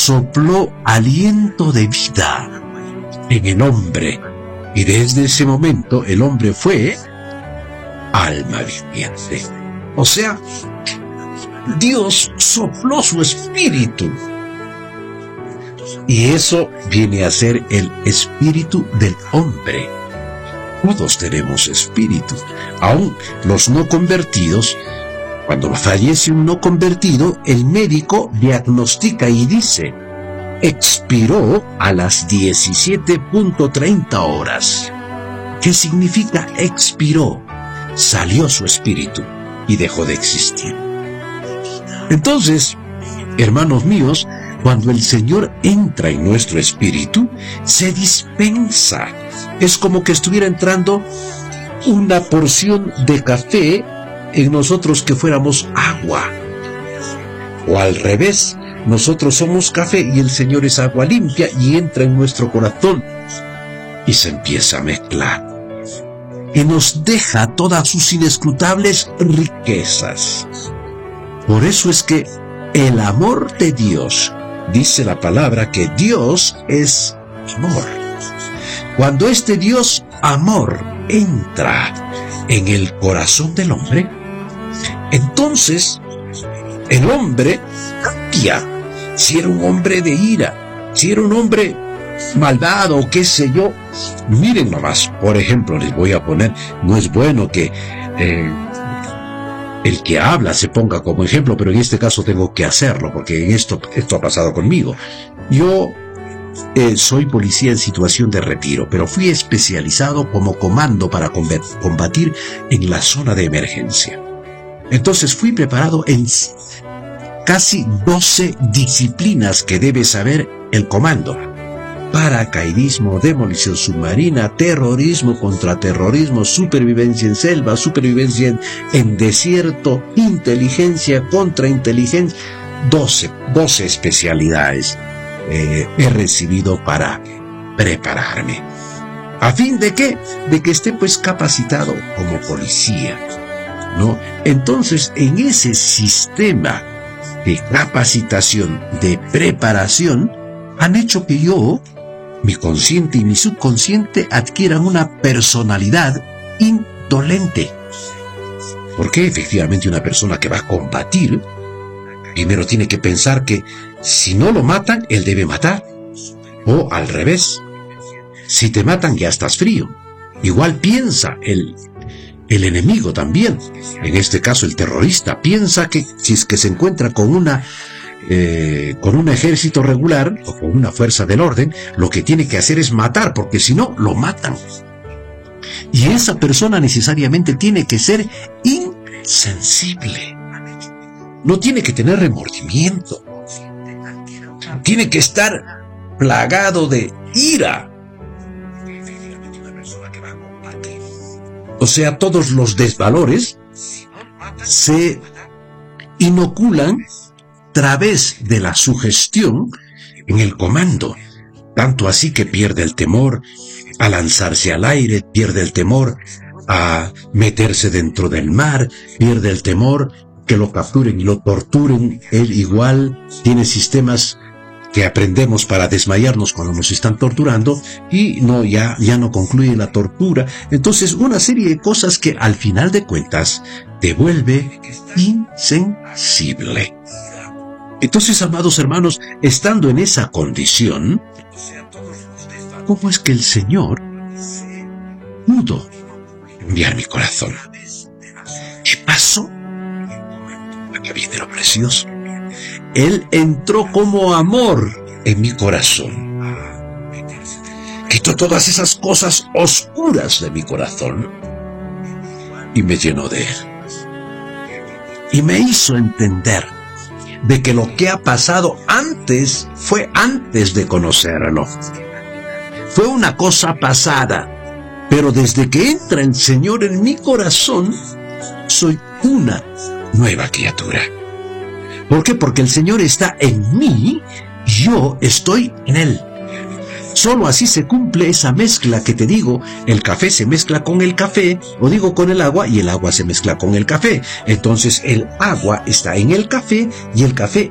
sopló aliento de vida en el hombre, y desde ese momento el hombre fue alma viviente. O sea, Dios sopló su espíritu, y eso viene a ser el espíritu del hombre. Todos tenemos espíritu, aun los no convertidos. Cuando fallece un no convertido, el médico diagnostica y dice: expiró a las 17:30 horas. ¿Qué significa expiró? Salió su espíritu y dejó de existir. Entonces, hermanos míos, cuando el Señor entra en nuestro espíritu, se dispensa. Es como que estuviera entrando una porción de café en nosotros que fuéramos agua. O al revés, nosotros somos café y el Señor es agua limpia y entra en nuestro corazón y se empieza a mezclar. Y nos deja todas sus inescrutables riquezas. Por eso es que el amor de Dios, dice la palabra que Dios es amor. Cuando este Dios amor entra en el corazón del hombre, entonces el hombre cambia. Si era un hombre de ira, si era un hombre malvado, qué sé yo. Miren nomás, por ejemplo, les voy a poner, no es bueno que el que habla se ponga como ejemplo, pero en este caso tengo que hacerlo, porque esto ha pasado conmigo. Yo soy policía en situación de retiro, pero fui especializado como comando para combatir en la zona de emergencia. Entonces fui preparado en casi 12 disciplinas que debe saber el comando: paracaidismo, demolición submarina, terrorismo, contraterrorismo, supervivencia en selva, supervivencia en desierto, inteligencia, contrainteligencia. 12 especialidades he recibido para prepararme. ¿A fin de qué? De que esté pues capacitado como policía, ¿no? Entonces, en ese sistema de capacitación, de preparación, han hecho que yo, mi consciente y mi subconsciente, adquieran una personalidad indolente. Porque efectivamente una persona que va a combatir, primero tiene que pensar que si no lo matan, él debe matar. O al revés, si te matan ya estás frío. Igual piensa el enemigo también. En este caso el terrorista piensa que si es que se encuentra con un ejército regular o con una fuerza del orden, lo que tiene que hacer es matar, porque si no, lo matan. Y esa persona necesariamente tiene que ser insensible. No tiene que tener remordimiento. Tiene que estar plagado de ira. O sea, todos los desvalores se inoculan a través de la sugestión en el comando. Tanto así que pierde el temor a lanzarse al aire, pierde el temor a meterse dentro del mar, pierde el temor que lo capturen y lo torturen. Él igual tiene sistemas que aprendemos para desmayarnos cuando nos están torturando, y no, ya no concluye la tortura. Entonces, una serie de cosas que al final de cuentas te vuelve insensible. Entonces, amados hermanos, estando en esa condición, ¿cómo es que el Señor pudo enviar mi corazón? ¿Qué pasó? Acá viene lo precioso. Él entró como amor en mi corazón. Quitó todas esas cosas oscuras de mi corazón y me llenó de Él. Y me hizo entender de que lo que ha pasado antes fue antes de conocerlo. Fue una cosa pasada, pero desde que entra el Señor en mi corazón, soy una nueva criatura. ¿Por qué? Porque el Señor está en mí, yo estoy en Él. Solo así se cumple esa mezcla que te digo. El café se mezcla con el café, o digo con el agua, y el agua se mezcla con el café. Entonces el agua está en el café y el café